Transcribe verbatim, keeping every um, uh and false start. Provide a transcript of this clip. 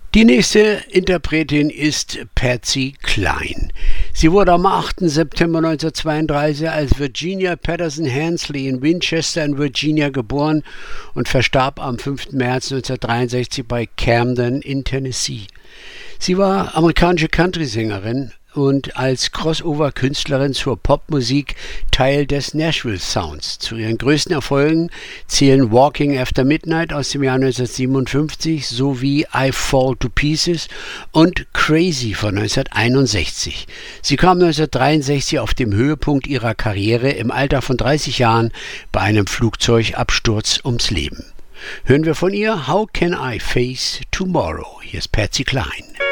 Die nächste Interpretin ist Patsy Cline. Sie wurde am achten September neunzehnhundertzweiunddreißig als Virginia Patterson Hensley in Winchester in Virginia geboren und verstarb am fünften März neunzehnhundertdreiundsechzig bei Camden in Tennessee. Sie war amerikanische Country-Sängerin und als Crossover-Künstlerin zur Popmusik Teil des Nashville-Sounds. Zu ihren größten Erfolgen zählen Walking After Midnight aus dem Jahr neunzehnhundertsiebenundfünfzig sowie I Fall to Pieces und Crazy von neunzehnhunderteinundsechzig. Sie kam neunzehnhundertdreiundsechzig auf dem Höhepunkt ihrer Karriere im Alter von dreißig Jahren bei einem Flugzeugabsturz ums Leben. Hören wir von ihr How Can I Face Tomorrow? Hier ist Patsy Cline.